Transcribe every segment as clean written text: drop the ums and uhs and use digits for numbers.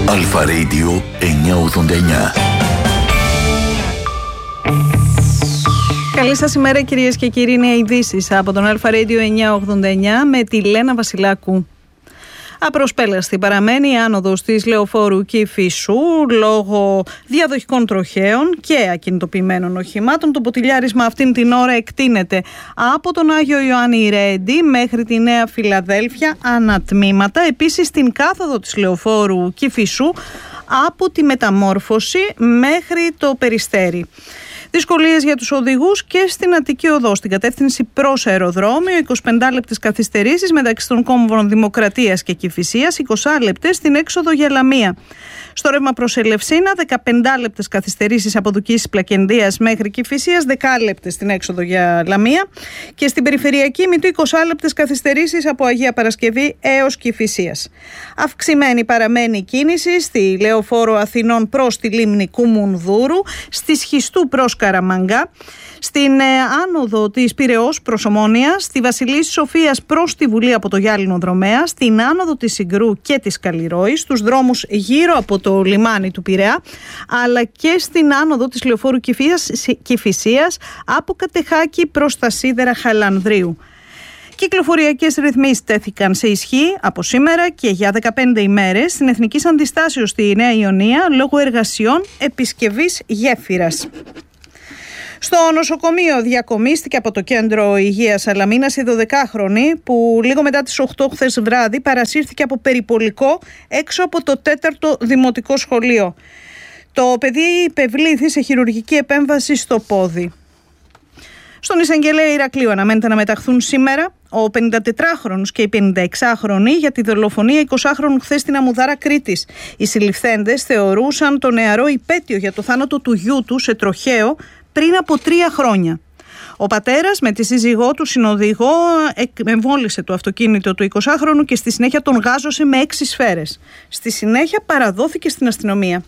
Αλφα Radio 989. Καλή σας ημέρα κυρίες και κύριοι, είναι ειδήσεις από τον Αλφα Radio 989 με τη Λένα Βασιλάκου. Απροσπέλαστη παραμένει η άνοδος της Λεωφόρου Κηφισού λόγω διαδοχικών τροχαίων και ακινητοποιημένων οχημάτων. Το ποτηλιάρισμα αυτήν την ώρα εκτείνεται από τον Άγιο Ιωάννη Ρέντι μέχρι τη Νέα Φιλαδέλφια ανατμήματα. Επίσης στην κάθοδο της Λεωφόρου Κηφισού από τη Μεταμόρφωση μέχρι το Περιστέρι. Δυσκολίες για τους οδηγούς και στην Αττική Οδό, στην κατεύθυνση προς αεροδρόμιο, 25 λεπτές καθυστερήσεις μεταξύ των κόμβων Δημοκρατίας και Κηφισίας, 20 λεπτές στην έξοδο για Λαμία. Στο ρεύμα προς Ελευσίνα, 15 λεπτές καθυστερήσεις από Δουκίσης Πλακεντίας μέχρι Κηφισίας, 10 λεπτές στην έξοδο για Λαμία. Και στην περιφερειακή Μητού, 20 λεπτές καθυστερήσεις από Αγία Παρασκευή έως Κηφισίας. Αυξημένη παραμένει η κίνηση στη Λεωφόρο Αθηνών προς τη λίμνη Κουμουνδούρου, στη Σχιστού προς Καραμαγκά, στην άνοδο της Πειραιώς προς Ομόνια, στη Βασιλής Σοφίας προς τη Βουλή από το Γυάλινο Δρομέα, στην άνοδο της Συγκρού και της Καλλιρόης, στους δρόμους γύρω από το λιμάνι του Πειραιά, αλλά και στην άνοδο της Λεωφόρου Κηφισίας από Κατεχάκη προς τα Σίδερα Χαλανδρίου. Κυκλοφοριακές ρυθμίσεις τέθηκαν σε ισχύ από σήμερα και για 15 ημέρες στην Εθνικής Αντιστάσεως στη Νέα Ιωνία λόγω εργασιών επισκευής γέφυρας. Στο νοσοκομείο διακομίστηκε από το Κέντρο Υγείας Σαλαμίνας η 12χρονη που λίγο μετά τις 8 χθες βράδυ παρασύρθηκε από περιπολικό έξω από το 4ο Δημοτικό Σχολείο. Το παιδί υπευλήθη σε χειρουργική επέμβαση στο πόδι. Στον εισαγγελέα Ηρακλείου αναμένεται να μεταχθούν σήμερα ο 54χρονος και η 56χρονη για τη δολοφονία 20χρονου χθες στην Αμμουδάρα Κρήτης. Οι συλληφθέντες θεωρούσαν το νεαρό υπέτειο για το θάνατο του γιού του σε τροχαίο πριν από 3 χρόνια. Ο πατέρας με τη σύζυγό του συνοδηγό εμβόλισε το αυτοκίνητο του 20χρονου και στη συνέχεια τον γάζωσε με 6 σφαίρες. Στη συνέχεια παραδόθηκε στην αστυνομία.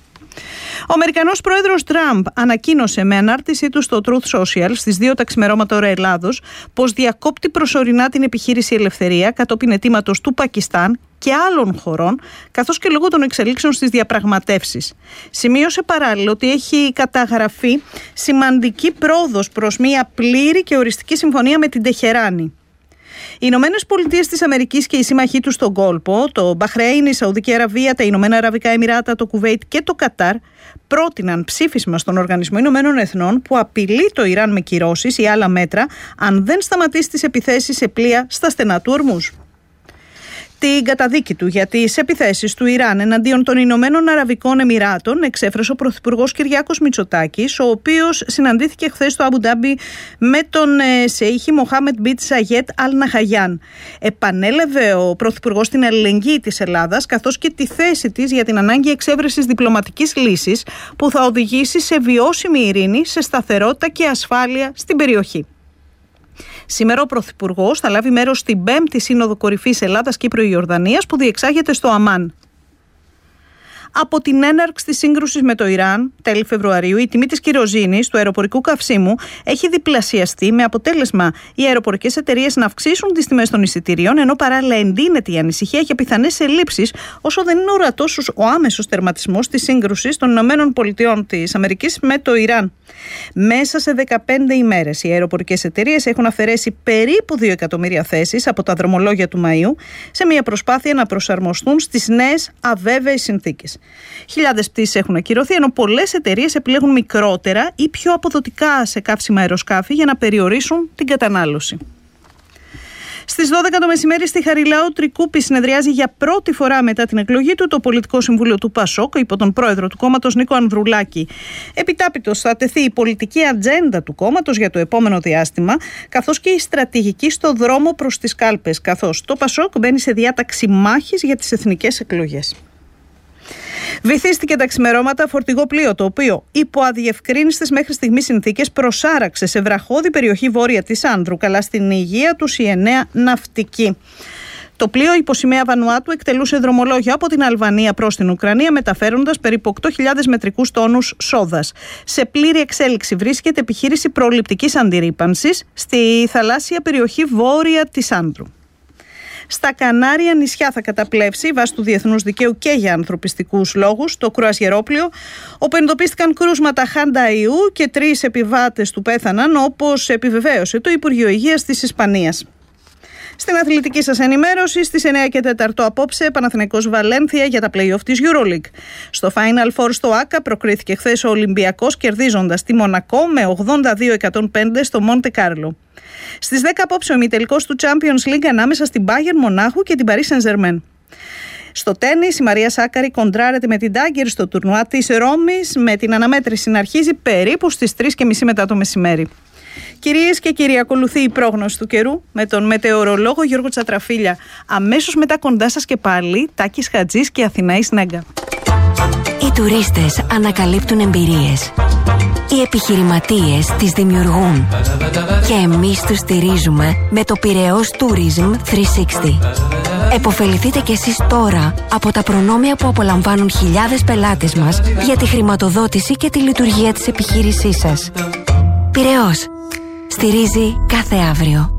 Ο Αμερικανός πρόεδρος Τραμπ ανακοίνωσε με ανάρτησή του στο Truth Social στις 2 τα ξημερώματα ώρα Ελλάδος πως διακόπτει προσωρινά την επιχείρηση Ελευθερία κατόπιν αιτήματος του Πακιστάν και άλλων χωρών, καθώς και λόγω των εξελίξεων στις διαπραγματεύσεις. Σημείωσε παράλληλα ότι έχει καταγραφεί σημαντική πρόοδος προς μια πλήρη και οριστική συμφωνία με την Τεχεράνη. Οι Ηνωμένες Πολιτείες της Αμερικής και οι σύμμαχοί τους στον κόλπο, το Μπαχρέιν, η Σαουδική Αραβία, τα Ηνωμένα Αραβικά Εμιράτα, το Κουβέιτ και το Κατάρ, πρότειναν ψήφισμα στον Οργανισμό Ηνωμένων Εθνών που απειλεί το Ιράν με κυρώσεις ή άλλα μέτρα αν δεν σταματήσει τις επιθέσεις σε πλοία στα στενά του Ορμούζ. Την καταδίκη του για τις επιθέσεις του Ιράν εναντίον των Ηνωμένων Αραβικών Εμιράτων εξέφρασε ο Πρωθυπουργός Κυριάκος Μητσοτάκης, ο οποίος συναντήθηκε χθες στο Αμπου Ντάμπι με τον Σεΐχη Μοχάμεντ Μπιν Ζαγιέτ Αλ Ναχαγιάν. Επανέλαβε ο Πρωθυπουργός την αλληλεγγύη της Ελλάδας καθώς και τη θέση της για την ανάγκη εξέβρεσης διπλωματικής λύσης που θα οδηγήσει σε βιώσιμη ειρήνη, σε σταθερότητα και ασφάλεια στην περιοχή. Σήμερα ο Πρωθυπουργός θα λάβει μέρος στην 5η Σύνοδο Κορυφής Ελλάδας-Κύπρου-Ιορδανίας που διεξάγεται στο Αμάν. Από την έναρξη της σύγκρουσης με το Ιράν, τέλη Φεβρουαρίου, η τιμή της κυροζήνης του αεροπορικού καυσίμου έχει διπλασιαστεί, με αποτέλεσμα οι αεροπορικές εταιρείες να αυξήσουν τις τιμές των εισιτηρίων, ενώ παράλληλα εντείνεται η ανησυχία για πιθανές ελλείψεις, όσο δεν είναι ορατός ο άμεσος τερματισμός της σύγκρουσης των ΗΠΑ με το Ιράν. Μέσα σε 15 ημέρες οι αεροπορικές εταιρείες έχουν αφαιρέσει περίπου 2 εκατομμύρια θέσεις από τα δρομολόγια του Μαΐου σε μια προσπάθεια να προσαρμοστούν στις νέες αβέβαιες συνθήκες. Χιλιάδες πτήσεις έχουν ακυρωθεί, ενώ πολλές εταιρείες επιλέγουν μικρότερα ή πιο αποδοτικά σε καύσιμα αεροσκάφη για να περιορίσουν την κατανάλωση. Στις 12 το μεσημέρι στη Χαριλάου Τρικούπη συνεδριάζει για πρώτη φορά μετά την εκλογή του το Πολιτικό Συμβούλιο του ΠΑΣΟΚ υπό τον πρόεδρο του κόμματος Νίκο Ανδρουλάκη. Επιτάπητος θα τεθεί η πολιτική ατζέντα του κόμματος για το επόμενο διάστημα, καθώς και η στρατηγική στο δρόμο προς τις κάλπες, καθώς το ΠΑΣΟΚ μπαίνει σε διάταξη μάχης για τις εθνικές εκλογές. Βυθίστηκε τα ξημερώματα φορτηγό πλοίο, το οποίο υπό αδιευκρίνιστες μέχρι στιγμής συνθήκες προσάραξε σε βραχώδη περιοχή βόρεια της Άνδρου, καλά στην υγεία του η 9 ναυτική. Το πλοίο υπό σημαία Βανουάτου εκτελούσε δρομολόγιο από την Αλβανία προς την Ουκρανία, μεταφέροντας περίπου 8.000 μετρικούς τόνους σόδας. Σε πλήρη εξέλιξη βρίσκεται επιχείρηση προληπτικής αντιρρίπανσης στη θαλάσσια περιοχή βόρεια της Άνδρου. Στα Κανάρια νησιά θα καταπλέψει βάσει του διεθνούς δικαίου και για ανθρωπιστικούς λόγους το κρουαζιερόπλοιο, όπου εντοπίστηκαν κρούσματα χάντα ιού και 3 επιβάτες του πέθαναν, όπως επιβεβαίωσε το Υπουργείο Υγείας της Ισπανίας. Στην αθλητική σας ενημέρωση, στις 9:04 απόψε, Παναθηναϊκός Βαλένθια για τα play-off της EuroLeague. Στο Final Four στο ΆΚΑ προκρίθηκε χθες ο Ολυμπιακός, κερδίζοντας τη Μονακό με 82-105 στο Μοντε Κάρλο. Στις 10 απόψε ο ημιτελικός του Champions League ανάμεσα στην Bayern Μονάχου και την Paris Saint-Germain. Στο τένις, η Μαρία Σάκαρη κοντράρεται με την Ντάγκερ στο τουρνουά της Ρώμης, με την αναμέτρηση να αρχίζει περίπου στις 3:30 μετά το μεσημέρι. Κυρίες και κύριοι, ακολουθεί η πρόγνωση του καιρού με τον μετεωρολόγο Γιώργο Τσατραφίλια. Αμέσως μετά κοντά σας και πάλι Τάκης Χατζής και Αθηναής Νέγκα. Οι τουρίστες ανακαλύπτουν εμπειρίες. Οι επιχειρηματίες τις δημιουργούν. Και εμείς τους στηρίζουμε με το Πειραιώς Tourism 360. Εποφεληθείτε κι εσείς τώρα από τα προνόμια που απολαμβάνουν χιλιάδες πελάτες μας για τη χρηματοδότηση και τη λειτουργία της επιχείρησής σας. Πειραιώς. Στηρίζει κάθε αύριο.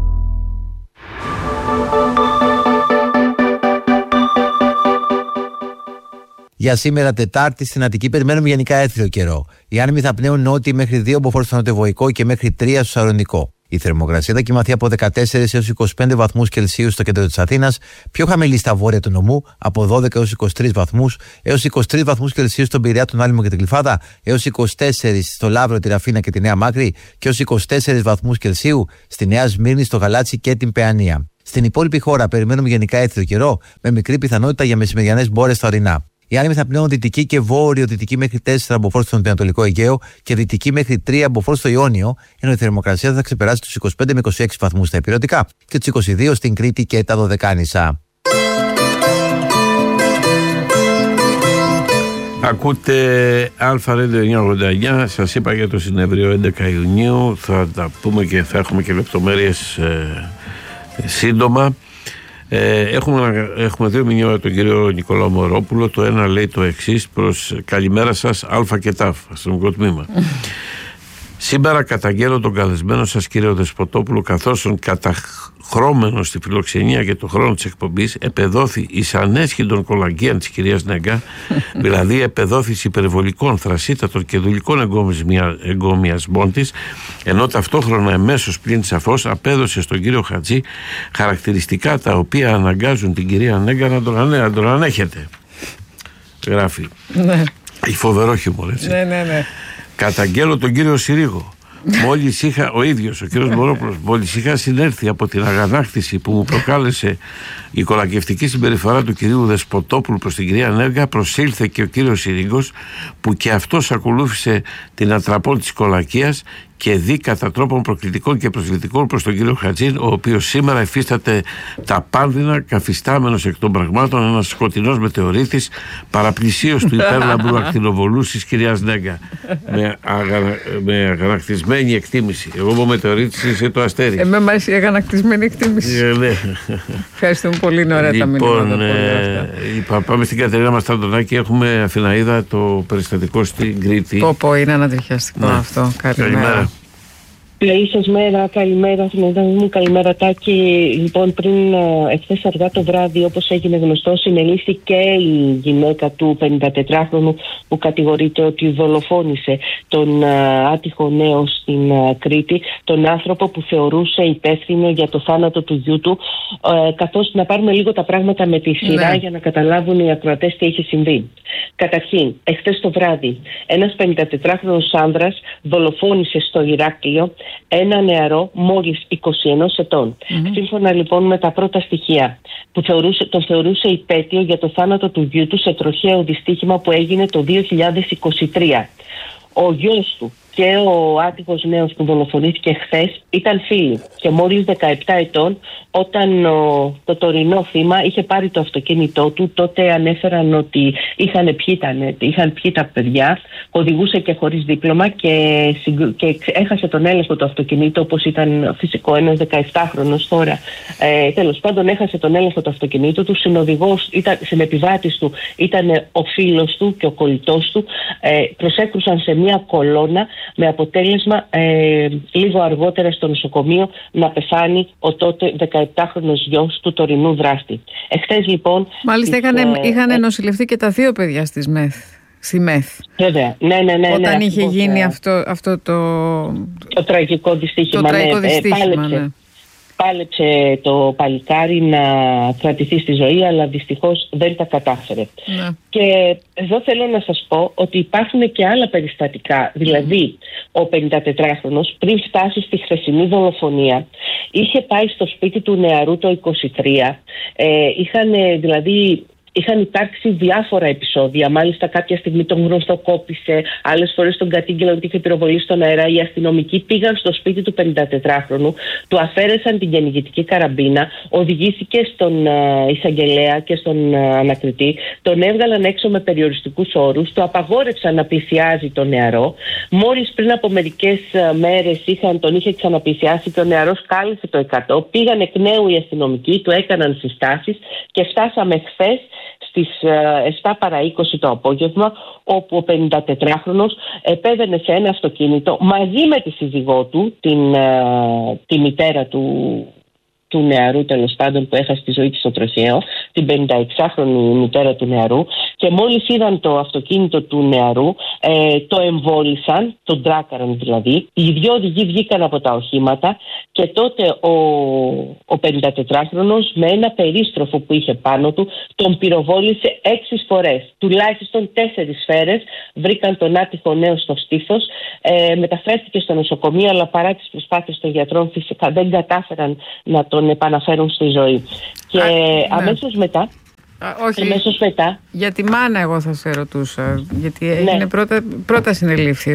Για σήμερα Τετάρτη στην Αττική περιμένουμε γενικά έθριο καιρό. Οι άνεμοι θα πνέουν νότιοι μέχρι 2 μποφόρ στο νοτιοβοϊκό και μέχρι 3 στο Σαρονικό. Η θερμοκρασία θα κυμαθεί από 14 έως 25 βαθμούς Κελσίου στο κέντρο της Αθήνας, πιο χαμηλή στα βόρεια του νομού από 12 έως 23 βαθμούς, έως 23 βαθμούς Κελσίου στον Πειραιά, τον Άλυμο και την Γλυφάδα, έως 24 στο Λαύρο, τη Ραφίνα και τη Νέα Μάκρη και έως 24 βαθμούς Κελσίου στη Νέα Σμύρνη, στο Γαλάτσι και την Παιανία. Στην υπόλοιπη χώρα περιμένουμε γενικά έθριο καιρό, με μικρή πιθανότητα για μεσημεριανές μπόρες στα ορεινά. Οι άνεμοι θα πνέουν δυτική και βόρειο-δυτική μέχρι 4 μποφόρ στο νοτιοανατολικό Αιγαίο και δυτική μέχρι 3 μποφόρ στο Ιόνιο, ενώ η θερμοκρασία θα ξεπεράσει τους 25 με 26 βαθμούς στα ηπειρωτικά και τους 22 στην Κρήτη και τα Δωδεκάνησα. Ακούτε ΑΡΑΔΙΟ 989, σας είπα για το συνεδρίο 11 Ιουνίου, θα τα πούμε και θα έχουμε και λεπτομέρειες σύντομα. Έχουμε 2 μηνύματα από τον κύριο Νικολάου Μωρόπουλο. Το ένα λέει το εξής προς καλημέρα σας Α και ΤΑΦ, αστυνομικό τμήμα. Σήμερα καταγγέλλω τον καλεσμένο σας κύριο Δεσποτόπουλο, καθώς τον καταχρώμενο στη φιλοξενία και το χρόνο της εκπομπής επεδόθη εις ανέσχυντων κολαγγίαν της κυρίας Νέγκα, δηλαδή επεδόθη υπερβολικών, θρασίτατων και δουλικών εγκομιασμών της, ενώ ταυτόχρονα εμέσως πλην σαφώς απέδωσε στον κύριο Χατζή χαρακτηριστικά τα οποία αναγκάζουν την κυρία Νέγκα να τον ανέχεται. Γράφει. Ναι. Έχει φοβερό χιούμορ, έτσι. Ναι. Καταγγέλλω τον κύριο Συρίγο. Μόλις είχα, ο ίδιος, ο κύριος Μωρόπουλος, μόλις είχα συνέλθει από την αγανάκτηση που μου προκάλεσε η κολακευτική συμπεριφορά του κυρίου Δεσποτόπουλου προς την κυρία Νέγκα, προσήλθε και ο κύριος Συρίγος, που και αυτός ακολούθησε την ατραπών της κολακίας και δει κατά τρόπον προκλητικών και προσβλητικών προς τον κύριο Χατζήν, ο οποίος σήμερα υφίσταται τα πάνδυνα, καθιστάμενος εκ των πραγμάτων ένας σκοτεινός μετεωρίτης, παραπλησίως του υπέρλαμπρου ακτινοβολούς της κυρίας Νέγκα. Με αγανακτισμένη εκτίμηση. Εγώ είμαι ο μετεωρίτης, είσαι το αστέρι. Εμένα μου αρέσει η αγανακτισμένη εκτίμηση. Ναι. Ευχαριστούμε πολύ, είναι ωραία τα μηνύματα. Πάμε στην Κατερίνα Μασταντονάκη. Έχουμε, Αθηναίδα, το περιστατικό στην Κρήτη. Είναι ανατριχιαστικό αυτό. Καλημέρα. Καλή σας μέρα, καλημέρα Αθηναίδα μου, καλημέρα Τάκη. Λοιπόν, πριν εχθές αργά το βράδυ, όπως έγινε γνωστό, συνελήφθη η γυναίκα του 54χρονου που κατηγορείται ότι δολοφόνησε τον άτυχο νέο στην Κρήτη, τον άνθρωπο που θεωρούσε υπεύθυνο για το θάνατο του γιού του, καθώς να πάρουμε λίγο τα πράγματα με τη σειρά για να καταλάβουν οι ακροατές τι είχε συμβεί. Καταρχήν, εχθές το βράδυ, ένας 54χρονος άνδρας δολοφόνησε στο Ηράκλειο ένα νεαρό μόλις 21 ετών. Σύμφωνα λοιπόν με τα πρώτα στοιχεία, που τον θεωρούσε υπέτειο για το θάνατο του γιού του σε τροχαίο δυστύχημα που έγινε το 2023. Ο γιος του και ο άτυχος νέος που δολοφονήθηκε χθες ήταν φίλοι και μόλις 17 ετών όταν το τωρινό θύμα είχε πάρει το αυτοκίνητό του. Τότε ανέφεραν ότι είχαν πιει τα παιδιά, οδηγούσε και χωρίς δίπλωμα και έχασε τον έλεγχο του αυτοκινήτου, όπως ήταν φυσικό ένας 17χρονος τώρα. Τέλος πάντων, έχασε τον έλεγχο του αυτοκινήτου του, συνεπιβάτης του ήταν ο φίλος του και ο κολλητός του. Προσέκρουσαν σε μια κολόνα με αποτέλεσμα λίγο αργότερα στο νοσοκομείο να πεθάνει ο τότε 17χρονος γιος του τωρινού δράστη. Εχθές λοιπόν... Μάλιστα είχαν νοσηλευτεί και τα δύο παιδιά στη ΜΕΘ. Βέβαια, ναι. Όταν είχε γίνει αυτό το τραγικό δυστύχημα. Πάλεψε το παλικάρι να κρατηθεί στη ζωή, αλλά δυστυχώς δεν τα κατάφερε. Ναι. Και εδώ θέλω να σας πω ότι υπάρχουν και άλλα περιστατικά. Δηλαδή, ο 54χρονος πριν φτάσει στη χθεσινή δολοφονία είχε πάει στο σπίτι του νεαρού το 23. Είχαν υπάρξει διάφορα επεισόδια. Μάλιστα, κάποια στιγμή τον γνωστοκόπησε, άλλες φορές τον κατήγγειλαν ότι είχε πυροβολήσει στον αέρα. Οι αστυνομικοί πήγαν στο σπίτι του 54χρονου, του αφαίρεσαν την κυνηγητική καραμπίνα, οδηγήθηκε στον εισαγγελέα και στον ανακριτή, τον έβγαλαν έξω με περιοριστικούς όρους, του απαγόρευσαν να πλησιάζει τον νεαρό. Μόλις πριν από μερικές μέρες τον είχε ξαναπλησιάσει και ο νεαρός κάλεσε το 100. Πήγαν εκ νέου οι αστυνομικοί, του έκαναν συστάσεις και φτάσαμε χθες στις 7 παρά 20 το απόγευμα, όπου ο 54χρονος επέβαινε σε ένα αυτοκίνητο μαζί με τη σύζυγό του, τη μητέρα του νεαρού, τέλος πάντων, που έχασε τη ζωή της στο τροχαίο, την 56χρονη μητέρα του νεαρού, και μόλις είδαν το αυτοκίνητο του νεαρού, το εμβόλησαν, τον τράκαραν δηλαδή. Οι δύο οδηγοί βγήκαν από τα οχήματα και τότε ο 54χρονος με ένα περίστροφο που είχε πάνω του τον πυροβόλησε 6 φορές. Τουλάχιστον 4 σφαίρες βρήκαν τον άτυχο νέο στο στήθος. Μεταφέρθηκε στο νοσοκομείο, αλλά παρά τις προσπάθειες των γιατρών φυσικά δεν κατάφεραν να τον επαναφέρουν στη ζωή. Και αμέσως μετά... Αμέσως μετά. Για τη μάνα εγώ θα σε ρωτούσα, γιατί έγινε πρώτα συνελήφθη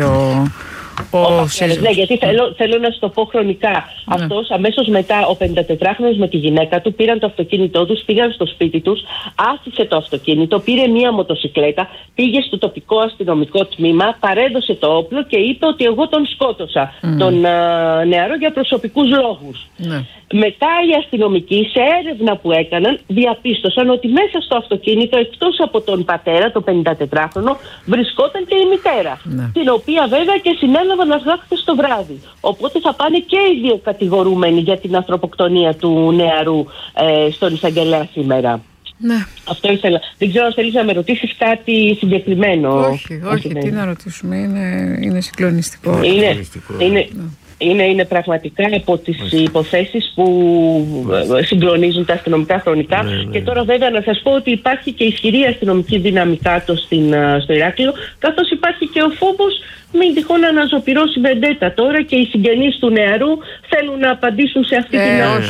ο σύζυγος. Ναι, γιατί θέλω να σου το πω χρονικά. Αυτός αμέσως μετά, ο 54χρονος με τη γυναίκα του πήραν το αυτοκίνητό τους, πήγαν στο σπίτι τους, άφησε το αυτοκίνητο, πήρε μία μοτοσικλέτα, πήγε στο τοπικό αστυνομικό τμήμα, παρέδωσε το όπλο και είπε ότι εγώ τον σκότωσα, τον νεαρό, για προσωπικούς λόγους. Μετά οι αστυνομικοί, σε έρευνα που έκαναν, διαπίστωσαν ότι μέσα στο αυτοκίνητο, εκτός από τον πατέρα, το 54χρονο, βρισκόταν και η μητέρα, την οποία βέβαια και συνέλαβαν αργά χθες το βράδυ. Οπότε θα πάνε και οι δύο κατηγορούμενοι για την ανθρωποκτονία του νεαρού στον εισαγγελέα σήμερα. Ναι. Αυτό ήθελα. Δεν ξέρω αν θέλεις να με ρωτήσεις κάτι συγκεκριμένο. Όχι, τι να ρωτήσουμε, είναι συγκλονιστικό. Είναι πραγματικά από τις υποθέσεις που συγκλονίζουν τα αστυνομικά χρονικά. Και τώρα βέβαια να σας πω ότι υπάρχει και ισχυρή αστυνομική δυναμικά στο Ηράκλειο, καθώς υπάρχει και ο φόβος μην τυχόν αναζωπυρώσει βεντέτα τώρα και οι συγγενείς του νεαρού θέλουν να απαντήσουν σε αυτή την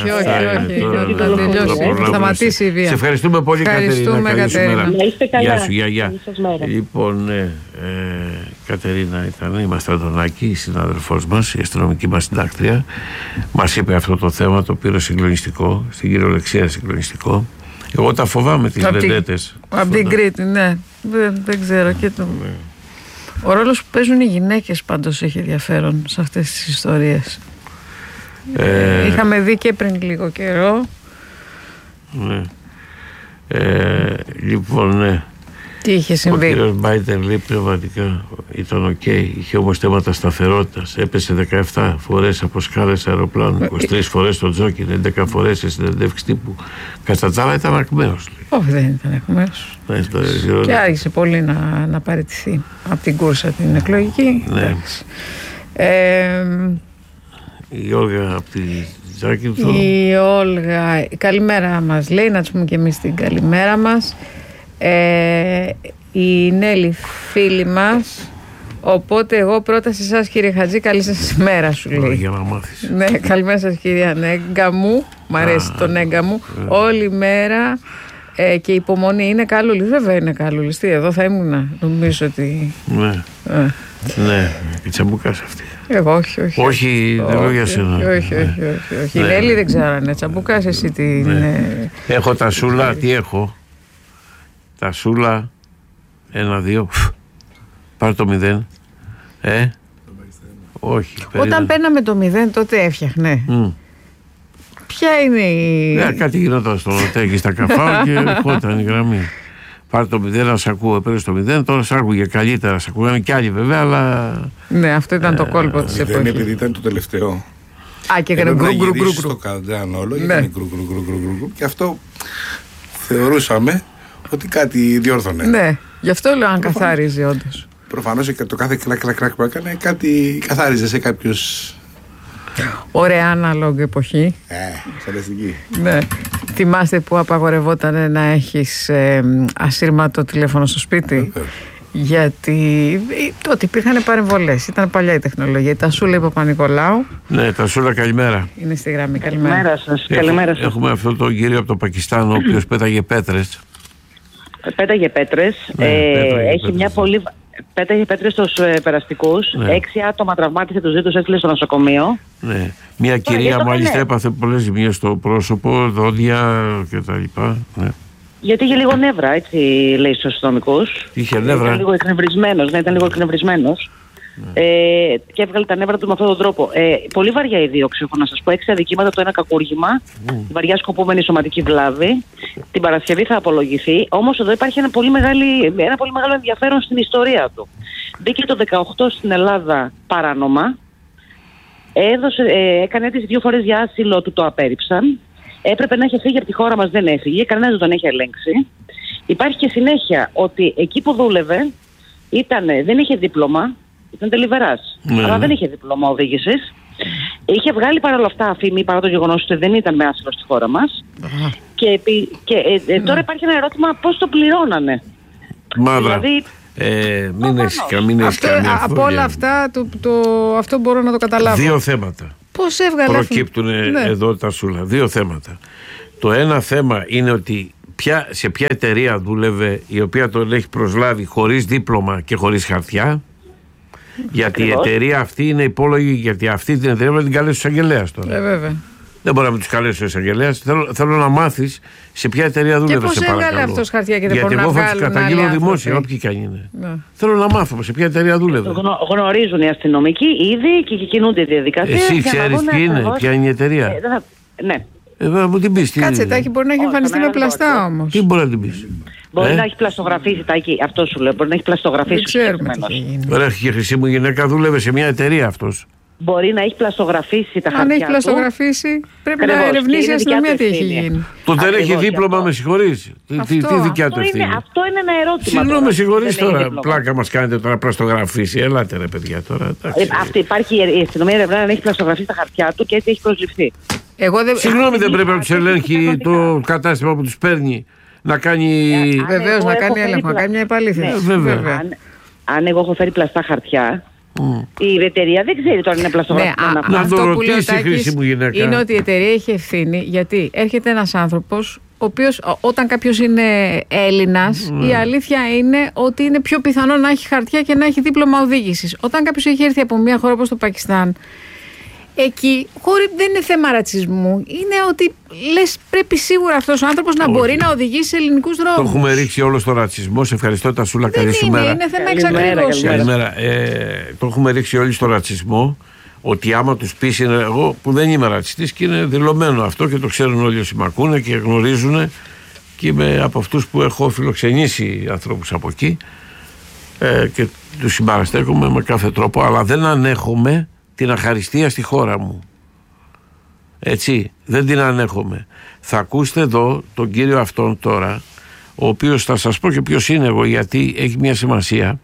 όχι. Σταματήσει η βία. Σε ευχαριστούμε πολύ, Κατερίνα. Να είστε καλά. Γεια σου, γεια. Λοιπόν, Κατερίνα η Μαστραντονάκη, η συνάδελφός μας, η αστυνομική μας συντάκτρια, μας είπε αυτό το θέμα, το οποίο είναι συγκλονιστικό, στην κυριολεξία συγκλονιστικό. Εγώ τα φοβάμαι τις βεντέτες. Από την Κρήτη, ναι. Δεν ξέρω. Ο ρόλος που παίζουν οι γυναίκες πάντως έχει ενδιαφέρον σε αυτές τις ιστορίες. Είχαμε δει και πριν λίγο καιρό. Ναι. Λοιπόν, ναι. Τι είχε συμβεί. Ο κύριος Μπάιντεν λέει πνευματικά ήταν οκ. Είχε όμως θέματα σταθερότητας. Έπεσε 17 φορές από σκάλες αεροπλάνου, 23 φορές στο τζόκιν, 11 φορές σε συνεντεύξεις τύπου. Κατά τα άλλα ήταν ακμαίος. Όχι, δεν ήταν ακμαίος. Και άρχισε πολύ να παραιτηθεί από την κούρσα την εκλογική. Ναι. Η Όλγα από τη Ζάκυνθο. Η Όλγα, καλημέρα μας λέει, να τους πούμε και εμείς την καλημέρα μας. Η Νέλη φίλη μας. Οπότε εγώ πρώτα σε εσάς, κύριε Χατζή, καλή σας ημέρα, σου λέει. Για να μάθεις. Ναι, καλημέρα σας, κυρία Νέγκα μου. Μ' αρέσει το Νέγκα μου. Όλη μέρα και η υπομονή είναι καλούλης. Βέβαια είναι καλούλης. Τι, εδώ θα ήμουνα. Νομίζω ότι... Ναι, η τσαμπουκάς αυτή. Εγώ όχι. Όχι, δεν λέω για σένα. Όχι. Η Νέλη δεν ξέρω αν είναι τσαμπουκάς, εσύ τι είναι. Έχω τα σούλα, τι έχω. Τα σούλα 1-2. Πάρ' το 0. Όχι. Όταν παίρναμε το 0 τότε έφτιαχνε. Ποια είναι η... Κάτι γινόταν στο νοτέκι στα καφάου και ερχόταν η γραμμή. πάρει το 0 να σ' ακούω, πέρασε το 0, τώρα σ' άκουγε καλύτερα, σ' ακούγανε κι άλλοι βέβαια, αλλά. Ναι, αυτό ήταν το κόλπο της εποχής. Δεν επειδή ήταν το τελευταίο. Και έκανε γκρου. Στο Καντζάν όλο, ήταν γκρου. Και αυτό θεωρούσαμε ότι κάτι διόρθωνε. Ναι, γι' αυτό λέω αν καθάριζε όντως. Προφανώς και το κάθε κλακ που έκανε κάτι καθάριζε σε κάποιους. Ωραία ανάλογη εποχή. Σανταστική. Ναι. Θυμάστε που απαγορευόταν να έχεις ασύρματο τηλέφωνο στο σπίτι? Γιατί τότε υπήρχαν παρεμβολές. Ήταν παλιά η τεχνολογία. Η Τασούλα Παπα-Νικολάου. Ναι, Τασούλα, καλημέρα. Είναι στη γραμμή. Καλημέρα. Καλημέρα σας. Έχουμε αυτόν τον κύριο από το Πακιστάν, ο οποίος πέταγε πέτρες. Πέταγε πέτρες. Έχει μια πολύ. Πέταγε πέτρες στους περαστικούς. 6 άτομα τραυμάτισε, τους 2 τους έστειλε στο νοσοκομείο. Ναι. Μια κυρία μάλιστα έπαθε πολλές ζημιές στο πρόσωπο, δόντια κτλ. Ναι. Γιατί είχε λίγο νεύρα, έτσι λέει στους αστυνομικούς. Είχε νεύρα. Ήταν λίγο εκνευρισμένος. Και έβγαλε τα νεύρα του με αυτόν τον τρόπο. Πολύ βαριά η δίωξη, έχω να σας πω. 6 αδικήματα, το ένα κακούργημα. Βαριά σκοπούμενη σωματική βλάβη. Την Παρασκευή θα απολογηθεί. Όμως εδώ υπάρχει ένα πολύ μεγάλο ενδιαφέρον στην ιστορία του. Μπήκε το 18 στην Ελλάδα παράνομα. Έκανε αίτηση 2 φορές για άσυλο, του το απέρριψαν. Έπρεπε να έχει φύγει από τη χώρα μας, δεν έφυγε. Κανένας δεν τον έχει ελέγξει. Υπάρχει και συνέχεια ότι εκεί που δούλευε δεν είχε δίπλωμα. Ήταν τελειβεράς, αλλά δεν είχε δίπλωμα οδήγησης. Είχε βγάλει παρόλα αυτά φήμη, παρά το γεγονός ότι δεν ήταν με άσυλο στη χώρα μας. Τώρα υπάρχει ένα ερώτημα, πώς το πληρώνανε. Μαύρα. Δηλαδή, μην έχεις καμία αμφιβολία. Από όλα αυτά, αυτό μπορώ να το καταλάβω. 2 θέματα. Πώς έβγαλε. Προκύπτουν εδώ τα Σούλα. 2 θέματα. Το ένα θέμα είναι ότι σε ποια εταιρεία δούλευε, η οποία τον έχει προσλάβει χωρίς δίπλωμα και χωρίς χαρτιά. Γιατί η εταιρεία αυτή είναι υπόλογη, γιατί αυτή την εταιρεία πρέπει να την καλέσει ο εισαγγελέας τώρα. Βέβαια. Δεν μπορεί να με τους καλέσει ο εισαγγελέας. Θέλω να μάθεις σε ποια εταιρεία δούλευε. Και πώς έβγαλε αυτός χαρτιά και δεν μπορεί να βγάλει. Γιατί εγώ θα τους καταγγείλω δημόσια, όποιοι και αν είναι. Θέλω να μάθω σε ποια εταιρεία δούλευε. Γνωρίζουν οι αστυνομικοί ήδη και κινούνται οι διαδικασίες. Εσύ ξέρεις ποια είναι η εταιρεία? Ναι. Μου την πεις. Κάτσε, Τάκη, μπορεί να έχει εμφανιστεί με πλαστά όμως. Τι μπορεί να την πεις? Μπορεί να έχει πλαστογραφήσει, Τάκη, αυτό σου λέω. Μπορεί να έχει πλαστογραφήσει. Δεν ξέρουμε τι έχει γίνει. Ωραία, και η χρυσή μου γυναίκα δούλευε σε μια εταιρεία αυτός. Μπορεί να έχει πλαστογραφήσει τα χαρτιά. Αν έχει πλαστογραφήσει, πρέπει να ερευνήσει η αστυνομία τι έχει γίνει. Το δεν έχει δίπλωμα, με συγχωρείς. Τι δικιά του ευθύνη? Αυτό είναι ένα ερώτημα. Συγγνώμη, με συγχωρείς τώρα. Πλάκα μας κάνετε τώρα πλαστογραφήσει. Ελάτε ρε παιδιά τώρα. Υπάρχει η αστυνομία ερευνά αν έχει πλαστογραφήσει τα χαρτιά του και έτσι έχει προσληφθεί. Συγγνώμη, δεν πρέπει να τους ελέγχει το κατάστημα που τους παίρνει? Να κάνει. Βεβαίως, να κάνει έλεγχο, να κάνει μια επαλήθευση. Αν εγώ έχω φέρει πλαστά χαρτιά, η εταιρεία δεν ξέρει τώρα αν είναι πλαστογραφημένα. Αυτό που λέει ο Τάκης είναι ότι η εταιρεία έχει ευθύνη, γιατί έρχεται ένας άνθρωπος ο οποίος, όταν κάποιος είναι Έλληνας, η αλήθεια είναι ότι είναι πιο πιθανό να έχει χαρτιά και να έχει δίπλωμα οδήγησης. Όταν κάποιος έχει έρθει από μια χώρα όπως το Πακιστάν, εκεί δεν είναι θέμα ρατσισμού. Είναι ότι λες πρέπει σίγουρα αυτός ο άνθρωπος να μπορεί να οδηγήσει σε ελληνικούς δρόμους. Το έχουμε ρίξει όλο στο ρατσισμό. Σε ευχαριστώ, Τασούλα. Καλή σου μέρα. Είναι θέμα εξακρίβωσης. Καλημέρα. Το έχουμε ρίξει όλοι στο ρατσισμό. Ότι άμα τους πεις, εγώ που δεν είμαι ρατσιστής και είναι δηλωμένο αυτό και το ξέρουν όλοι όσοι με ακούνε και γνωρίζουν, και είμαι από αυτούς που έχω φιλοξενήσει ανθρώπους από εκεί και τους συμπαραστέκομαι με κάθε τρόπο, αλλά δεν ανέχομαι την αχαριστία στη χώρα μου. Έτσι, δεν την ανέχομαι. Θα ακούσετε εδώ τον κύριο αυτόν τώρα, ο οποίος θα σας πω και ποιος είναι εγώ, γιατί έχει μια σημασία.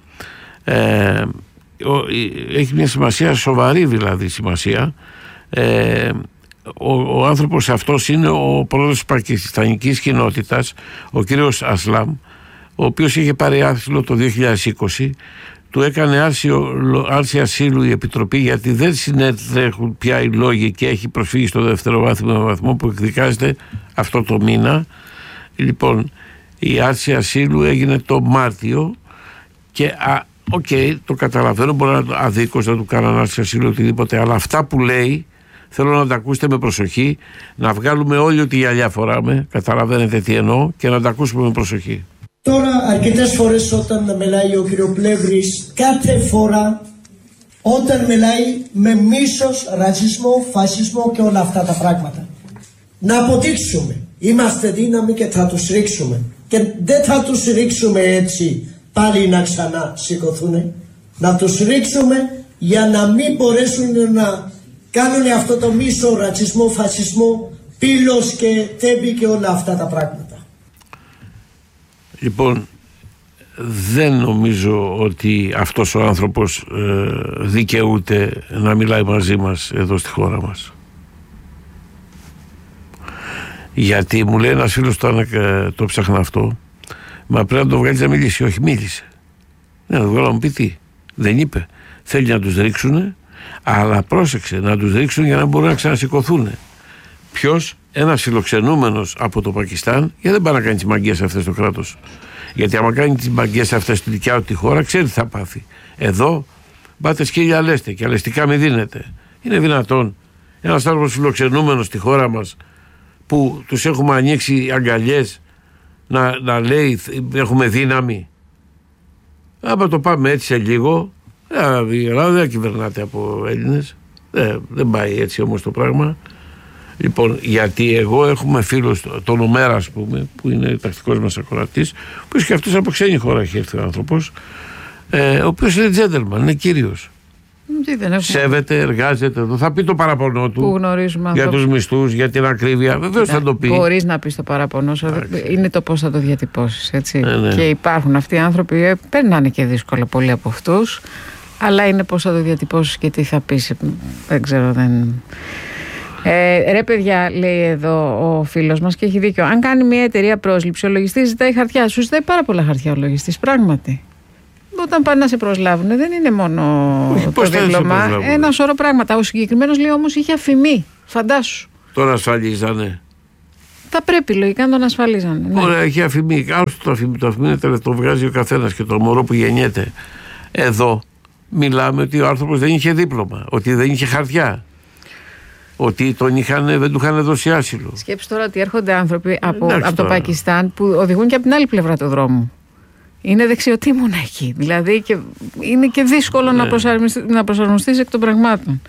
Έχει μια σημασία σοβαρή, δηλαδή σημασία. Ο άνθρωπος αυτός είναι ο πρόεδρος της πακιστανικής κοινότητας, ο κύριος Ασλάμ, ο οποίος είχε πάρει άσυλο το 2020. Του έκανε άρση ασύλου η Επιτροπή, γιατί δεν συνέτρεχουν πια οι λόγοι και έχει προσφύγει στο δευτεροβάθμιο βαθμό που εκδικάζεται αυτό το μήνα. Λοιπόν, η άρση ασύλου έγινε το Μάρτιο και το καταλαβαίνω, μπορεί να αδίκως να του κάνουν άρση ασύλου οτιδήποτε, αλλά αυτά που λέει θέλω να τα ακούσετε με προσοχή, να βγάλουμε όλοι ότι γυαλιά φοράμε, καταλαβαίνετε τι εννοώ, και να τα ακούσουμε με προσοχή. Τώρα αρκετές φορές όταν μιλάει ο κύριο Πλεύρης, κάθε φορά όταν μιλάει με μίσος, ρατσισμό, φασισμό και όλα αυτά τα πράγματα, να αποδείξουμε, είμαστε δύναμοι και θα τους ρίξουμε. και δεν θα τους ρίξουμε έτσι πάλι να ξανασηκωθούν. Να τους ρίξουμε για να μην μπορέσουν να κάνουν αυτό το μίσο, ρατσισμό, φασισμό, πύλος και τέμπη και όλα αυτά τα πράγματα. Λοιπόν, δεν νομίζω ότι αυτός ο άνθρωπος δικαιούται να μιλάει μαζί μας εδώ στη χώρα μας. Γιατί μου λέει ένας φίλος το ψάχνα αυτό, μα πρέπει να το βγάλεις να μιλήσει. Όχι, μίλησε. Ναι, να το βγάλω να μου πει τι. Δεν είπε. Θέλει να τους ρίξουνε, αλλά πρόσεξε, να τους ρίξουν για να μπορούν να ξανασηκωθούν. Ποιος? Ένας φιλοξενούμενος από το Πακιστάν, γιατί δεν πάει να κάνει τις μαγκές αυτές το κράτος. Γιατί άμα κάνει τις μαγκές αυτές στη δικιά του τη χώρα, ξέρει τι θα πάθει. Εδώ πάτε σκύλια λέστε και αλεστικά μη δίνετε. Είναι δυνατόν ένας άνθρωπος φιλοξενούμενος στη χώρα μας, που τους έχουμε ανοίξει αγκαλιές, να λέει έχουμε δύναμη? Άμα το πάμε έτσι σε λίγο, η Ελλάδα δεν κυβερνάται από Έλληνες. Δεν πάει έτσι όμως το πράγμα. Λοιπόν, γιατί εγώ έχουμε φίλος, τον Ομέρα ας πούμε, που είναι τακτικός μας ακροατής, που και αυτός από ξένη χώρα έχει έρθει ο άνθρωπος, ο οποίος είναι gentleman, είναι κύριος. Σέβεται, εργάζεται εδώ. Θα πει το παραπονό του για τους μισθούς, για την ακρίβεια. Βεβαίως θα το πει. Μπορείς να πεις το παραπονό σου. Είναι το πώς θα το διατυπώσεις. Έτσι. Ναι. Και υπάρχουν αυτοί οι άνθρωποι, περνάνε και δύσκολα πολλοί από αυτούς, αλλά είναι πώς θα το διατυπώσεις και τι θα πεις. Δεν ξέρω, δεν. Ρε παιδιά, λέει εδώ ο φίλος μας και έχει δίκιο. Αν κάνει μια εταιρεία πρόσληψη, ο λογιστής ζητάει χαρτιά. Σου ζητάει πάρα πολλά χαρτιά ο λογιστής, πράγματι. Όταν πάνε να σε προσλάβουν, δεν είναι μόνο το δίπλωμα. Ένα σωρό πράγματα. Ο συγκεκριμένος λέει όμως είχε αφημί. Φαντάσου. Τον ασφαλίζανε. Θα πρέπει λογικά να τον ασφαλίζανε. Ναι. Ωραία, έχει αφημί. Άκουσε το αφημί. Το αφημί το βγάζει ο καθένας και το μωρό που γεννιέται. Εδώ μιλάμε ότι ο άνθρωπος δεν είχε δίπλωμα, ότι δεν είχε χαρτιά. Ότι δεν του είχαν δώσει άσυλο. Σκέψου τώρα ότι έρχονται άνθρωποι από το Πακιστάν που οδηγούν και από την άλλη πλευρά του δρόμου. Είναι δεξιοτήμονα εκεί. Δηλαδή είναι και δύσκολο να προσαρμοστείς εκ των πραγμάτων.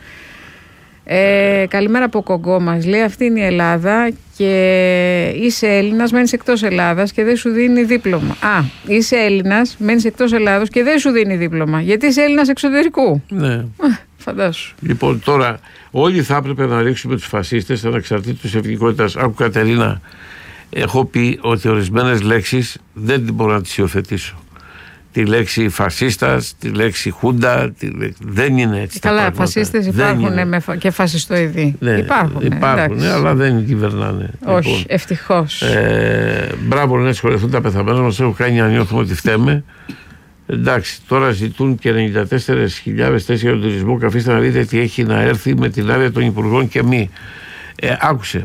Καλημέρα από Κογκό μας. Λέει αυτή είναι η Ελλάδα και είσαι Έλληνας, μένεις εκτός Ελλάδας και δεν σου δίνει δίπλωμα. Είσαι Έλληνας, μένεις εκτός Ελλάδος και δεν σου δίνει δίπλωμα. Γιατί είσαι Έλληνας εξωτερικού. Ναι. Φαντάσου. Λοιπόν, τώρα όλοι θα έπρεπε να ρίξουμε τους φασίστες ανεξαρτήτως εθνικότητας. Άκου Κατερίνα, έχω πει ότι ορισμένες λέξεις δεν μπορώ να τις υιοθετήσω. Τη λέξη φασίστας, τη λέξη χούντα, δεν είναι έτσι. Καλά, φασίστες υπάρχουν και φασιστοειδή. Ναι, υπάρχουν, αλλά δεν κυβερνάνε. Όχι, λοιπόν, ευτυχώς. Μπράβο, να συγχωρεθούν τα πεθαμένα μας, έχουν κάνει να νιώθουμε ότι φταίμε. Εντάξει, τώρα ζητούν και 94.000 θέσεις για τον τουρισμό. Καθίστε να δείτε τι έχει να έρθει με την άδεια των υπουργών και μη. Άκουσε.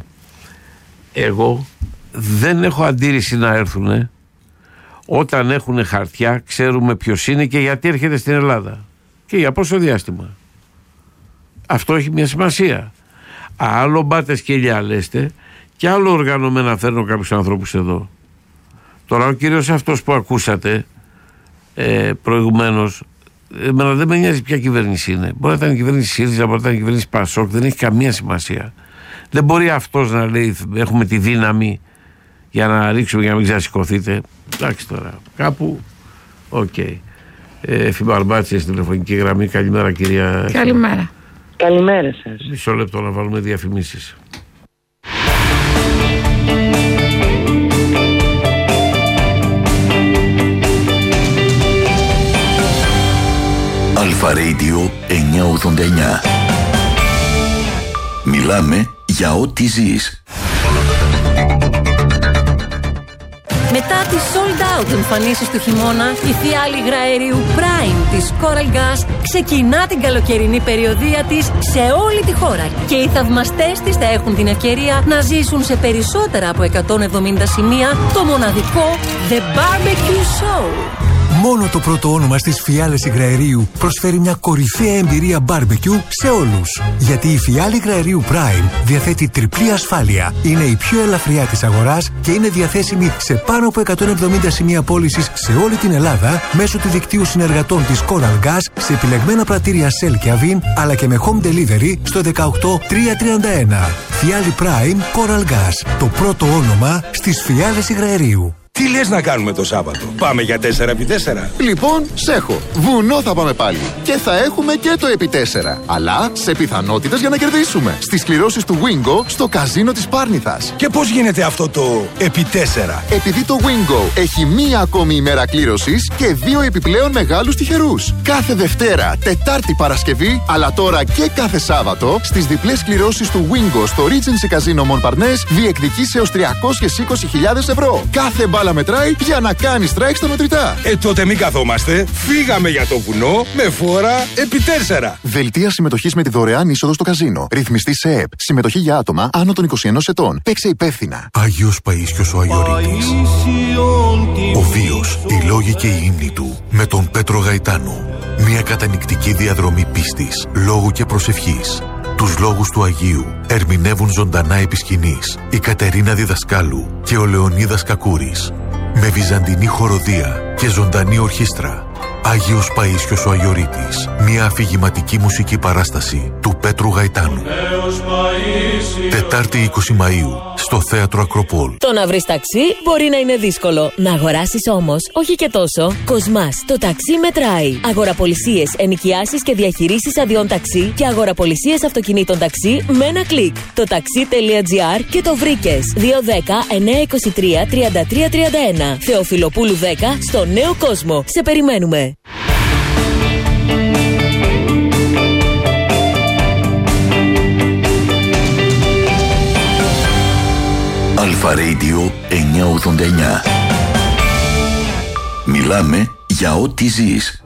Εγώ δεν έχω αντίρρηση να έρθουν. Όταν έχουν χαρτιά, ξέρουμε ποιος είναι και γιατί έρχεται στην Ελλάδα. Και για πόσο διάστημα. Αυτό έχει μια σημασία. Άλλο μπάτε σκυλιά λέστε, και άλλο οργανωμένα φέρνω κάποιους ανθρώπους εδώ. Τώρα ο κύριος αυτός που ακούσατε προηγουμένως, εμένα δεν με νοιάζει ποια κυβέρνηση είναι. Μπορεί να ήταν η κυβέρνηση ΣΥΡΙΖΑ, μπορεί να ήταν η κυβέρνηση ΠΑΣΟΚ, δεν έχει καμία σημασία. Δεν μπορεί αυτός να λέει έχουμε τη δύναμη για να ρίξουμε για να μην ξασηκωθείτε. Εντάξει τώρα, κάπου οκ. Εφημαρμπάτsia στην τηλεφωνική γραμμή. Καλημέρα κυρία. Καλημέρα. Καλημέρα σας. Μισό λεπτό να βάλουμε διαφημίσεις. Αλφα Radio 989. Μιλάμε για ό,τι ζεις. Μετά τις sold out εμφανίσεις του χειμώνα, η φιάλη υγραερίου Prime της Coral Gas ξεκινά την καλοκαιρινή περιοδεία της σε όλη τη χώρα και οι θαυμαστές της θα έχουν την ευκαιρία να ζήσουν σε περισσότερα από 170 σημεία το μοναδικό The Barbecue Show. Μόνο το πρώτο όνομα στις φιάλες υγραερίου προσφέρει μια κορυφαία εμπειρία barbecue σε όλους. Γιατί η φιάλη υγραερίου Prime διαθέτει τριπλή ασφάλεια, είναι η πιο ελαφριά της αγοράς και είναι διαθέσιμη σε πάνω από 170 σημεία πώλησης σε όλη την Ελλάδα μέσω του δικτύου συνεργατών της Coral Gas σε επιλεγμένα πρατήρια Shell και Avin, αλλά και με home delivery στο 18331. Φιάλη Prime Coral Gas, το πρώτο όνομα στις φιάλες υγραερίου. Τι λες να κάνουμε το Σάββατο? Πάμε για 4x4? Λοιπόν, σέχω. Βουνό θα πάμε πάλι. Και θα έχουμε και το επί 4. Αλλά σε πιθανότητες για να κερδίσουμε. Στις κληρώσεις του Wingo στο καζίνο της Πάρνηθας. Και πώς γίνεται αυτό το επί 4? Επειδή το Wingo έχει μία ακόμη ημέρα κλήρωσης και 2 επιπλέον μεγάλους τυχερούς. Κάθε Δευτέρα, Τετάρτη, Παρασκευή, αλλά τώρα και κάθε Σάββατο, στις διπλές κληρώσεις του Wingo στο Regency Casino Montparnasse διεκδικείς έως 320.000 ευρώ. Κάθε μπάλα μετράει για να κάνει strike στα μετρητά. Τότε μην καθόμαστε. Φύγαμε για το βουνό με φόρα επί 4. Δελτία συμμετοχής με τη δωρεάν είσοδο στο καζίνο. Ρυθμιστή σε ΕΕΠ. Συμμετοχή για άτομα άνω των 21 ετών. Παίξε υπεύθυνα. Άγιος Παΐσιος ο Αγιορείτης. Ο βίος, οι λόγοι και οι ύμνοι του. Με τον Πέτρο Γαϊτάνο. Μια κατανυκτική διαδρομή πίστης, λόγου και προσευχής. Τους λόγους του Αγίου ερμηνεύουν ζωντανά επί σκηνής η Κατερίνα Διδασκάλου και ο Λεωνίδας Κακούρης. Με βυζαντινή χοροδία και ζωντανή ορχήστρα. Άγιος Παΐσιος ο Αγιορείτης. Μια αφηγηματική μουσική παράσταση του Πέτρου Γαϊτάνου. Τετάρτη 20 Μαΐου στο Θέατρο Ακροπόλ. Το να βρεις ταξί μπορεί να είναι δύσκολο. Να αγοράσεις όμως όχι και τόσο. Κοσμάς, το ταξί μετράει. Αγοραπολισίες, ενοικιάσεις και διαχειρήσεις αδειών ταξί και αγοραπολισίες αυτοκινήτων ταξί με ένα κλικ. Το taxi.gr και το βρήκες. 210-923-3331. Θεοφιλοπούλου 10 στο Νέο Κόσμο. Σε περιμένουμε. Αλφα Radio 989. Μιλάμε για ό,τι ζεις.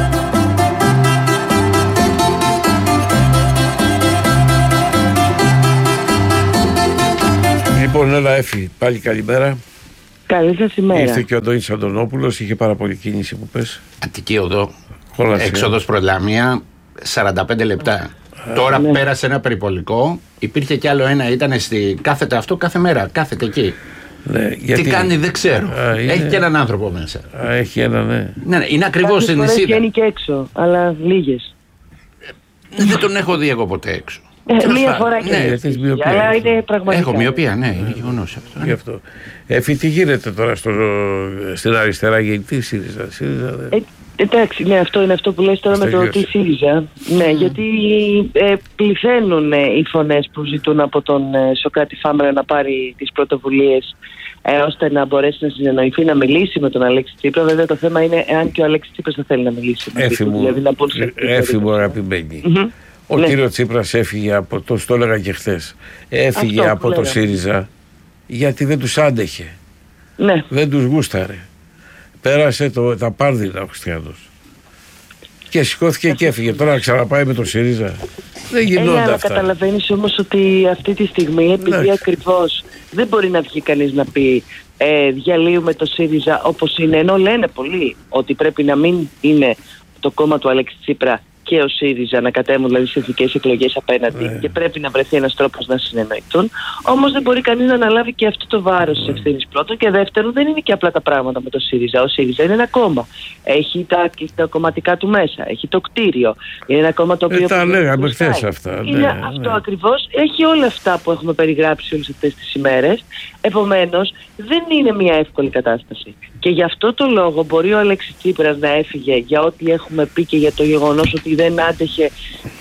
Λοιπόν, έλα Έφη, πάλι καλημέρα. Καλή σας ημέρα. Ήρθε και ο Αντώνης Αντωνόπουλος, είχε πάρα πολύ κίνηση που πες. Αττική οδό, έξοδος Προλαμία, 45 λεπτά. Τώρα πέρασε ένα περιπολικό, υπήρχε κι άλλο ένα, ήταν κάθεται αυτό κάθε μέρα, κάθεται εκεί. Ναι, γιατί... Τι κάνει δεν ξέρω. Έχει και έναν άνθρωπο μέσα. Έχει ένα, ναι. Ναι, είναι ακριβώς στην νησίδα. Βγαίνει και έξω, αλλά λίγες. Δεν τον έχω δει εγώ ποτέ έξω. Μία φορά και αλλά είναι πραγματικά. Έχω μοιοπία, ναι, είναι γεγονός αυτό. Γι' αυτό. Εφη, τι γίνεται τώρα στην αριστερά, γιατί ΣΥΡΙΖΑ. Εντάξει, ναι, αυτό είναι αυτό που λες τώρα με το τι ΣΥΡΙΖΑ. Ναι, γιατί πληθαίνουν οι φωνές που ζητούν από τον Σωκράτη Φάμαρα να πάρει τις πρωτοβουλίες ώστε να μπορέσει να συνεννοηθεί, να μιλήσει με τον Αλέξη Τσίπρα. Βέβαια το θέμα είναι εάν και ο Αλέξης Τσίπρας θα θέλει να μιλήσει. Έφη μου αγαπημένη. Ο κύριο Τσίπρας έφυγε από το, το έλεγα και χθες, έφυγε από το ΣΥΡΙΖΑ γιατί δεν τους άντεχε. Ναι. Δεν τους γούσταρε. Πέρασε τα πάρδινα ο Χριστιανός. Και σηκώθηκε και έφυγε. Τώρα να ξαναπάει με το ΣΥΡΙΖΑ. Δεν γινόνται αυτά. Καταλαβαίνεις όμως ότι αυτή τη στιγμή, επειδή ακριβώς δεν μπορεί να βγει κανείς να πει διαλύουμε το ΣΥΡΙΖΑ όπως είναι, ενώ λένε πολλοί ότι πρέπει να μην είναι το κόμμα του Αλέξη Τσίπρα και ο ΣΥΡΙΖΑ να κατέβουν δηλαδή σε εθνικές εκλογές απέναντι και πρέπει να βρεθεί ένας τρόπος να συνεννοηθούν. Όμως δεν μπορεί κανείς να αναλάβει και αυτό το βάρος της ευθύνης πρώτον, και δεύτερον δεν είναι και απλά τα πράγματα με το ΣΥΡΙΖΑ. Ο ΣΥΡΙΖΑ είναι ένα κόμμα. Έχει τα κομματικά του μέσα, έχει το κτίριο. Είναι ένα κόμμα το οποίο. Τα λέγαμε χθες αυτά. Αυτό ακριβώς. Έχει όλα αυτά που έχουμε περιγράψει όλες αυτές τις ημέρες. Επομένως δεν είναι μια εύκολη κατάσταση. Και γι' αυτό το λόγο μπορεί ο Αλέξης Τσίπρας να έφυγε για ό,τι έχουμε πει και για το γεγονός ότι δεν άντεχε,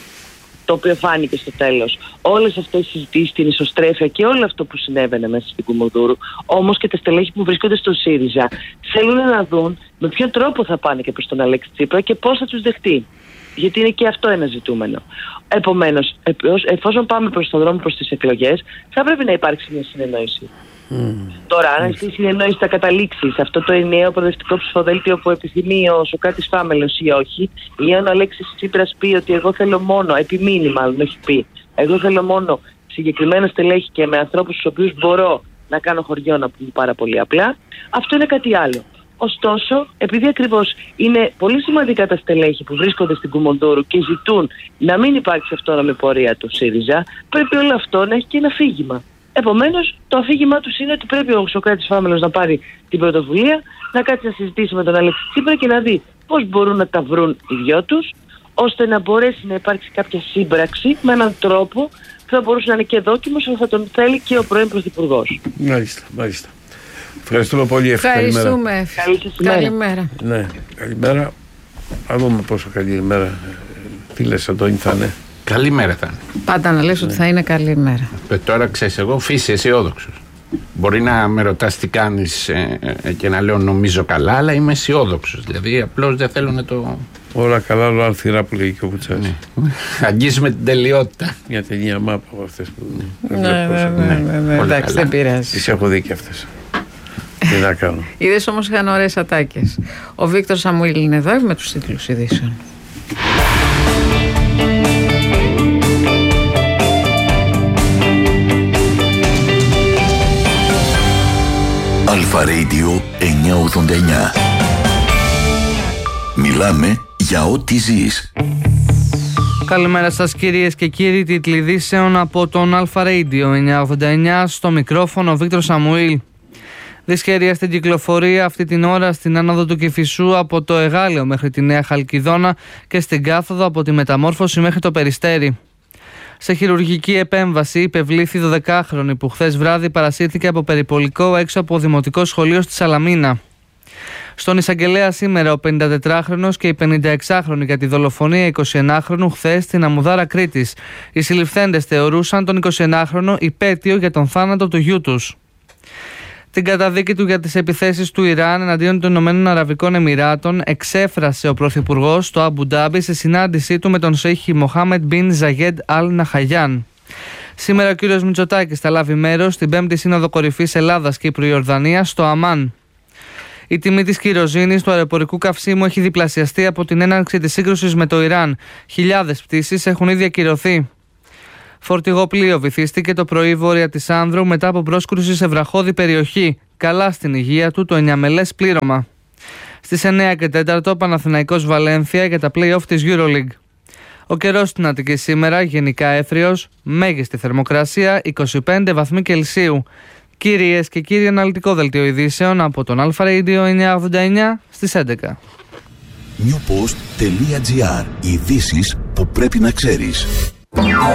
το οποίο φάνηκε στο τέλος. Όλες αυτές οι συζητήσεις, την ισοστρέφεια και όλο αυτό που συνέβαινε μέσα στην Κουμουνδούρου, όμως και τα στελέχη που βρίσκονται στο ΣΥΡΙΖΑ θέλουν να δουν με ποιον τρόπο θα πάνε και προς τον Αλέξη Τσίπρα και πώς θα τους δεχτεί. Γιατί είναι και αυτό ένα ζητούμενο. Επομένως, εφόσον πάμε προς τον δρόμο προς τις εκλογές, θα πρέπει να υπάρξει μια συνεννόηση. Τώρα, αν αυτή η συνεννόηση θα καταλήξει σε αυτό το ενιαίο προοδευτικό ψηφοδέλτιο που επιθυμεί ο Σωκράτης Φάμελος ή όχι, ή αν ο Αλέξης Τσίπρας πει ότι εγώ θέλω μόνο, επιμείνει μάλλον, έχει πει, εγώ θέλω μόνο συγκεκριμένα στελέχη και με ανθρώπους στους οποίους μπορώ να κάνω χωριό, να πούμε πάρα πολύ απλά, αυτό είναι κάτι άλλο. Ωστόσο, επειδή ακριβώς είναι πολύ σημαντικά τα στελέχη που βρίσκονται στην Κουμουνδούρου και ζητούν να μην υπάρξει αυτόνομη πορεία του ΣΥΡΙΖΑ, πρέπει όλο αυτό να έχει και ένα αφήγημα. Επομένως, το αφήγημά τους είναι ότι πρέπει ο Σωκράτης Φάμελος να πάρει την πρωτοβουλία, να κάτσει να συζητήσει με τον Αλέξη Τσίπρα και να δει πώς μπορούν να τα βρουν οι δυο τους, ώστε να μπορέσει να υπάρξει κάποια σύμπραξη με έναν τρόπο που θα μπορούσε να είναι και δόκιμος, αλλά θα τον θέλει και ο πρώην Πρωθυπουργός. Μάλιστα, μάλιστα. Ευχαριστούμε πολύ. Ευχαριστούμε. Καλημέρα. Ναι, καλημέρα. Θα δούμε πόσο καλή ημέρα. Τι λες, Αντώνη, θα είναι? Καλημέρα θα είναι. Πάντα να λες ότι θα είναι καλή ημέρα. Τώρα ξέρεις, εγώ φύση αισιόδοξος. Μπορεί να με ρωτάς τι κάνεις και να λέω νομίζω καλά, αλλά είμαι αισιόδοξος. Δηλαδή απλώς δεν θέλω να το. Όλα καλά, όλα αλθυρά που λέει και ο Κουτσάς. Ναι. Αγγίζουμε την τελειότητα. Μια ταινία μάπα από αυτές που. Ναι. Εντάξει, δεν πειράζει. Τις έχω δει και αυτές. Τι να κάνω. Είδες όμως είχαν ωραίες ατάκες. Ο Βίκτορ Σαμουήλ είναι εδώ με τους τίτλους ειδήσεων. Αλφα Radio 989. Μιλάμε για ό,τι ζεις. Καλημέρα σας κυρίες και κύριοι, τίτλοι ειδήσεων από τον Αλφα Radio 989, στο μικρόφωνο ο Βίκτορ Σαμουήλ. Δυσχέρεια στην κυκλοφορία αυτή την ώρα στην άνοδο του Κηφισού από το Εγάλεο μέχρι τη Νέα Χαλκιδόνα και στην κάθοδο από τη Μεταμόρφωση μέχρι το Περιστέρι. Σε χειρουργική επέμβαση υπευλήθη 12χρονη που χθες βράδυ παρασύρθηκε από περιπολικό έξω από δημοτικό σχολείο στη Σαλαμίνα. Στον εισαγγελέα σήμερα ο 54χρονος και η 56χρονη για τη δολοφονία 21χρονου χθες στην Αμμουδάρα Κρήτης. Οι συλληφθέντες θεωρούσαν τον 21χρονο υπέτειο για τον θάνατο του γιού τους. Την καταδίκη του για τις επιθέσεις του Ιράν εναντίον των Ηνωμένων Αραβικών Εμιράτων εξέφρασε ο Πρωθυπουργός στο Αμπου Ντάμπι σε συνάντησή του με τον Σέιχ Μοχάμεντ Μπιν Ζαγέντ Αλ Ναχαγιάν. Σήμερα ο κύριος Μητσοτάκης θα λάβει μέρος στην 5η Σύνοδο Κορυφής Ελλάδας Κύπρου Ιορδανίας στο Αμάν. Η τιμή της κυροζήνης του αεροπορικού καυσίμου έχει διπλασιαστεί από την έναρξη της σύγκρουσης με το Ιράν. Χιλιάδες πτήσεις έχουν ήδη ακυρωθεί. Φορτηγό πλοίο βυθίστηκε το πρωί βόρεια της Άνδρου μετά από πρόσκρουση σε βραχώδη περιοχή. Καλά στην υγεία του το 9μελές πλήρωμα. Στις 9 και 4 Παναθηναϊκός Βαλένθια για τα play-off της EuroLeague. Ο καιρός στην Αττική σήμερα γενικά έθριος, μέγιστη θερμοκρασία 25 βαθμοί Κελσίου. Κυρίες και κύριοι, αναλυτικό δελτίο ειδήσεων από τον Αλφα Radio 989 στις 11. Newpost.gr. Ειδήσεις που πρέπει να ξέρεις.